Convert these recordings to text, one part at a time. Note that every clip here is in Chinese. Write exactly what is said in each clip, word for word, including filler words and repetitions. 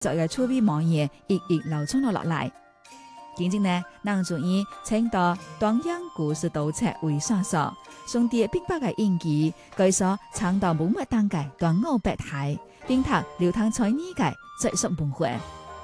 作嘅趣味網頁一一流傳咗落嚟。今日呢，咱就以青島端陽故事島冊為線索，從啲逼迫嘅印記，據說長到冇乜單嘅端午白題，並讀流淌在呢嘅最速文化。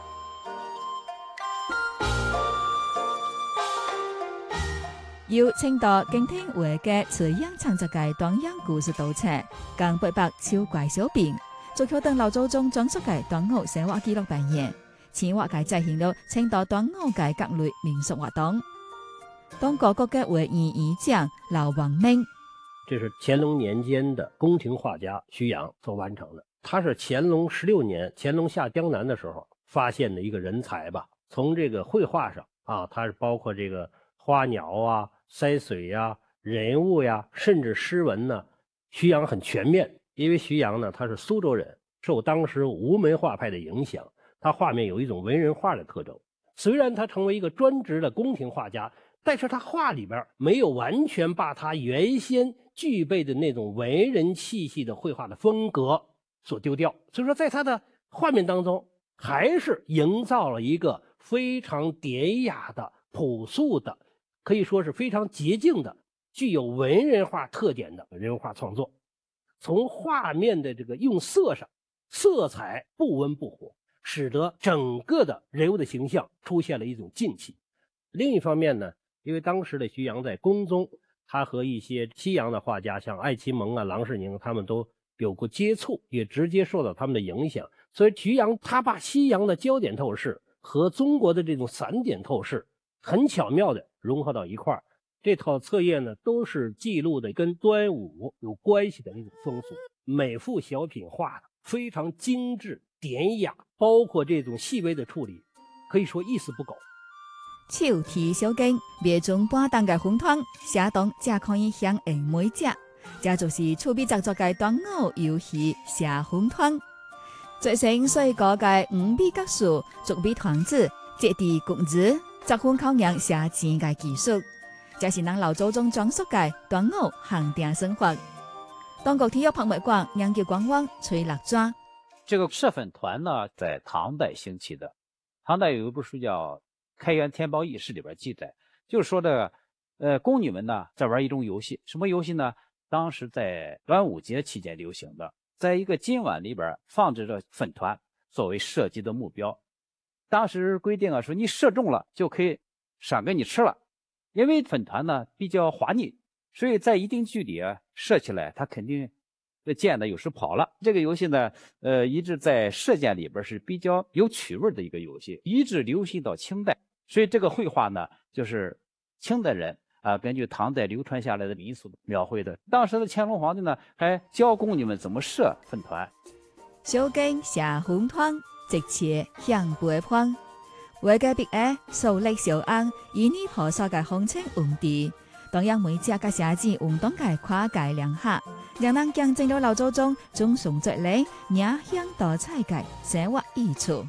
由青島敬天會嘅詞樣創作嘅端陽故事島冊，更八百超怪小編，做橋等老祖宗裝飾嘅端午生活記錄扮演。此活計進行了青島端午嘅各類民俗活動。當各國嘅會議議長老王明， 這是乾隆年間的宮廷畫家徐陽所完成的。他是乾隆十六年，乾隆下江南的時候發現的一個人才吧。從這個繪畫上啊，它是包括這個花鳥啊、山水呀、啊、人物呀、啊，甚至詩文呢，徐陽很全面。因為徐陽呢，他是蘇州人，受當時吳門畫派的影響。他畫面有一種文人畫的特徵，雖然他成為一個專職的宮廷畫家，但是他畫裏邊沒有完全把他原先具備的那種文人氣息的繪畫的風格所丟掉，所以說在他的畫面當中，還是營造了一個非常典雅的、樸素的，可以說是非常潔淨的、具有文人畫特點的人物畫創作。從畫面的這個用色上，色彩不溫不火，使得整個的人物的形象出現了一種靜氣。另一方面呢，因為當時的徐陽在宮中，他和一些西洋的畫家，像艾奇蒙啊、郎世寧，他們都有過接觸，也直接受到他們的影響。所以徐陽他把西洋的焦點透視和中國的這種散點透視很巧妙的融合到一塊兒。這套冊頁呢，都是記錄的跟端午有關係的那種風俗，每幅小品畫的非常精緻典雅，包括這種細微的處理，可以說一絲不苟。 手提小徑，別種半檔嘅紅湯，寫檔只可以享用每隻，這就是趣味製作嘅端午遊戲寫紅湯。最新水果嘅五味格數，逐味團子，接地谷子，集烘烤釀寫錢嘅技術，這是咱老祖宗裝飾嘅端午限定生活。當國體育博物館研究官網崔立專。 這個社粉團呢，在唐代興起的。唐代有一部書叫《開元天寶軼事》，裡邊記載，就是說的，呃，宮女們呢在玩一種遊戲，什麼遊戲呢？當時在端午節期間流行的，在一個金碗裡邊放置着粉團作為射擊的目標。當時規定啊，說你射中了就可以賞給你吃了，因為粉團呢比較滑膩，所以在一定距離啊射起來，它肯定。這箭呢有時跑了，這個遊戲呢，呃，一直在射箭裡邊是比較有趣味的一個遊戲，一直流行到清代。所以這個繪畫呢，就是清代人啊、呃，根據唐代流傳下來的民俗描繪的。當時的乾隆皇帝呢，還教宮女們怎麼射粉團。 小徑射紅湯，直切向背旁，為個別嘅數力小安，以呢婆娑嘅紅青紅地，當然每隻嘅寫字運動嘅跨界兩下。讓人見證了老祖宗種種作嚟影響多彩嘅生活藝術。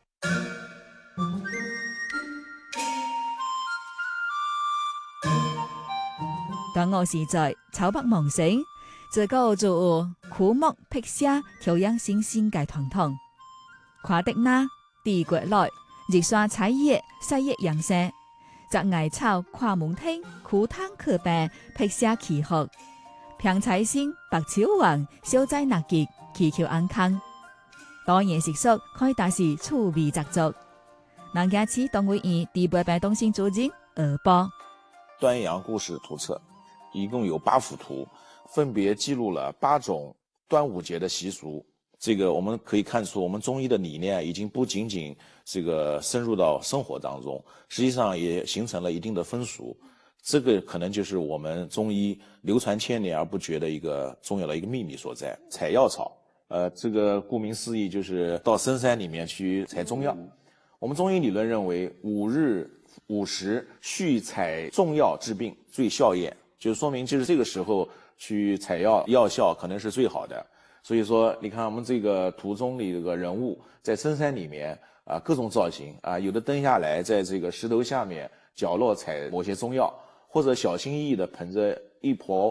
端午時在草北忙醒，自古就有枯木辟寫調養新鮮嘅傳統。跨的那地國來，日刷彩葉，細葉養生，摘艾草跨門廳，枯湯可病，辟寫祈福。平彩星、白草黃、小仔納吉、祈求安康，多年習俗可以達是趣味製作。南家市黨委議第八版東新主任二報。 端陽故事圖冊一共有八幅圖，分別記錄了八種端午節的習俗。這個我們可以看出，我們中醫的理念已經不僅僅這個深入到生活當中，實際上也形成了一定的風俗。這個可能就是我們中醫流傳千年而不絕的一個重要的一個秘密所在。採藥草，呃，這個顧名思義就是到深山裡面去採中藥。我們中醫理論認為，五日午時續採中藥治病最效驗，就說明就是這個時候去採藥，藥效可能是最好的。所以說，你看我們這個圖中的這個人物在深山裡面啊，各種造型啊，有的蹲下來在這個石頭下面角落採某些中藥。或者小心翼翼地捧着一壺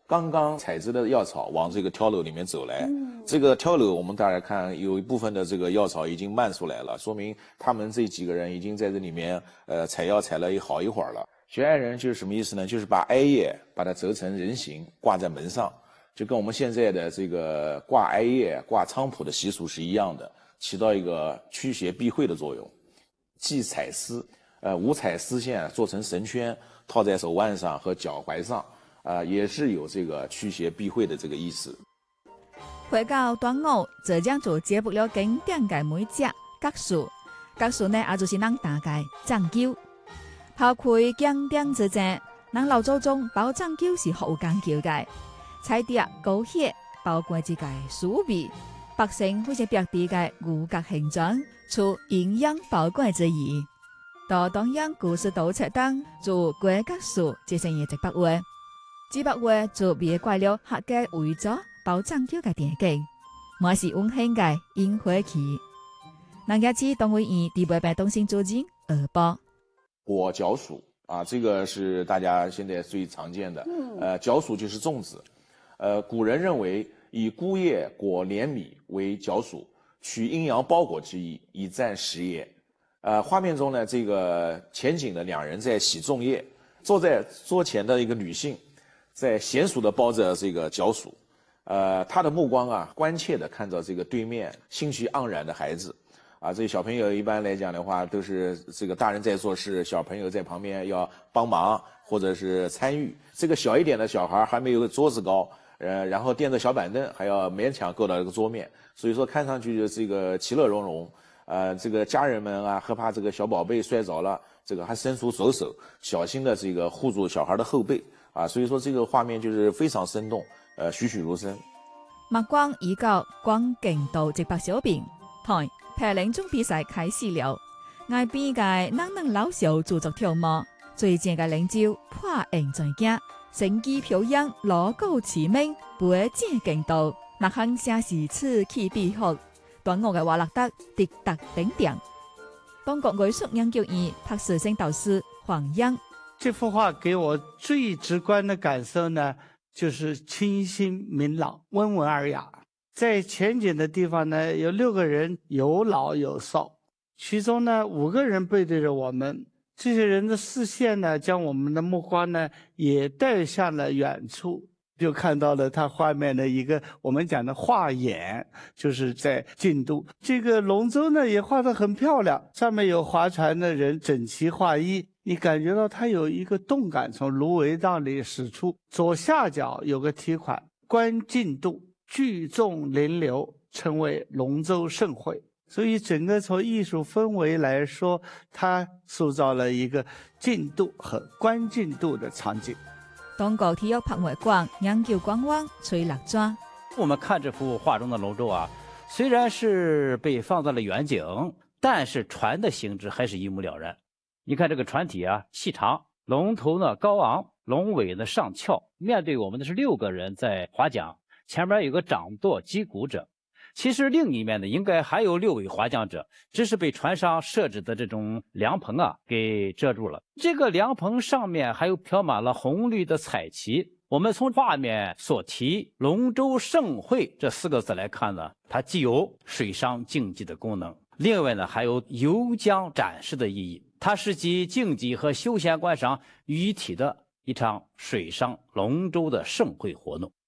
刚刚采摘的药草往这个碉楼里面走来。 嗯、 这个碉楼我们大家看，有一部分的这个药草已经漫出来了，说明他们这几个人已经在这里面呃采药采了好一会儿了。悬崖人就是什么意思呢？就是把艾叶把它折成人形挂在门上，就跟我们现在的这个挂艾叶、挂菖蒲的习俗是一样的，起到一个驱邪避秽的作用。系彩丝，呃，五彩丝线做成绳圈，套在手腕上和脚踝上，啊、呃，也是有这个驱邪避秽的这个意思。 回到端午，浙江就接駁了經典嘅每隻格數，格數呢也就是咱大概針灸。拋開經典之前，咱老祖宗包針灸是好講究嘅，彩碟高血包括這個酥味，百姓或者別地嘅五角形狀，出營養寶貴之意。到當樣故事盜冊當做貴格數進行一直百話，只百話就別怪了客嘅為咗包針灸嘅電影，我是溫馨嘅煙火氣。那一次動物園第八百東星主人二波。 果角黍啊，这个是大家现在最常见的。嗯、呃，角黍就是粽子。呃，古人认为以菇叶裹连米为角黍，取阴阳包裹之意，以赞时也。呃，画面中呢，这个前景的两人在洗粽叶，坐在桌前的一个女性，在娴熟的包着这个角黍。呃，她的目光啊，关切的看着这个对面兴趣盎然的孩子。啊，这小朋友一般来讲的话，都是这个大人在做事，小朋友在旁边要帮忙或者是参与。这个小一点的小孩还没有桌子高，呃，然后垫着小板凳，还要勉强够到这个桌面，所以说看上去就这个其乐融融。呃，这个家人们啊，害怕这个小宝贝摔着了，这个还伸出手手，小心的这个护住小孩的后背啊，所以说这个画面就是非常生動，呃，栩栩如生。 目光已到光景道直白小便台。排練中比賽開始了，外邊嘅能能老少做作跳舞，最正嘅領袖破形在家，成績表揚鑼鼓齊鳴，背正勁道，那肯寫是此起彼伏，端午嘅話落得滴答頂頂。東國藝術研究院박世星導師黃央， 這幅畫給我最直觀的感受呢，就是清新明朗、溫文爾雅。在前景的地方呢，有六個人，有老有少，其中呢五個人背對着我們，這些人的視線呢，將我們的目光呢也帶向了遠處，就看到了他畫面的一個我們講的畫眼，就是在進度。這個龍舟呢也畫得很漂亮，上面有划船的人整齊劃一，你感覺到它有一個動感從蘆葦盪裡駛出。左下角有個題款，觀進度。聚眾臨流，稱為龍舟盛會。所以整個從藝術氛圍來說，它塑造了一個進度和觀進度的場景。 東國體育博物館研究官網崔立專， 我們看這幅畫中的龍舟啊，雖然是被放在了遠景，但是船的形制還是一目了然。你看這個船體啊，細長，龍頭呢高昂，龍尾呢上翹，面對我們的是六個人在划槳。前面有個掌舵擊鼓者，其實另一面呢應該還有六位划槳者，只是被船上設置的這種涼棚啊給遮住了。這個涼棚上面還有飄滿了紅綠的彩旗。我們從畫面所提龍舟盛會這四個字來看呢，它既有水上競技的功能，另外呢還有遊江展示的意義，它是集競技和休閒觀賞於一體的一場水上龍舟的盛會活動。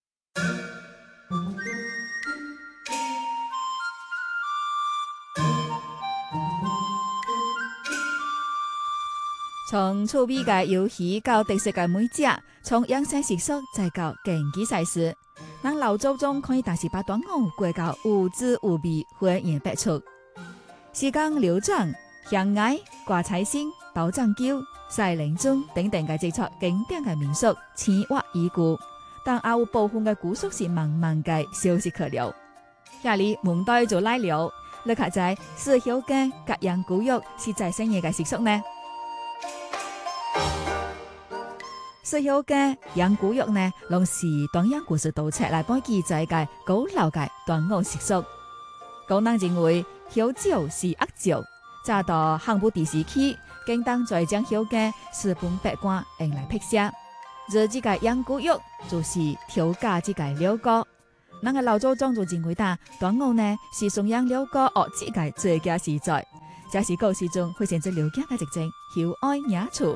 從趣味嘅遊戲到特色嘅美食，從養生習俗再到競技賽事，咱老祖宗可以大時把端午過到無滋無味、渾然百出。時間流轉，香崖、掛彩星、包粽橋、賽靈鐘等等嘅製作經典嘅民俗，千挖已故，但也有部分嘅古俗是慢慢嘅消失去了。下里門代就來了，你睇在四曉嘅隔陽古玉是在新嘢嘅習俗呢？四曉嘅養古玉呢，用時段養故事盜冊來幫記載嘅古老嘅端午習俗。古人認為曉酒是惡酒，早到漢武帝時期，更當在將曉嘅四本百官用來辟邪。 而這個養古玉就是調假這個料膏。咱個老祖宗就認為呾端午呢是送養料膏哦，這個最佳時在，這是古時中會選擇料家嘅直情曉愛雅處。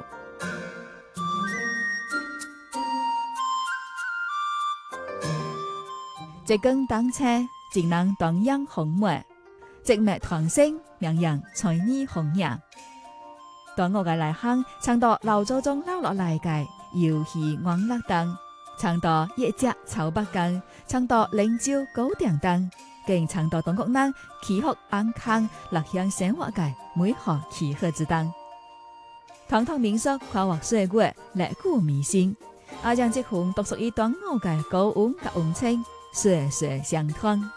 一根當車，只能當養紅梅，直脈團星，名揚才女紅顏。端午嘅來行，唱到老祖宗留落來嘅遊戲歡樂燈。唱到一隻草北根，唱到靈鳥高點燈，更唱到中國人祈福安康、樂享生活嘅美好祈賀之燈。堂堂民俗跨越歲月，歷古彌新，也將這份獨屬於端午嘅高溫及溫情，歲歲相傳。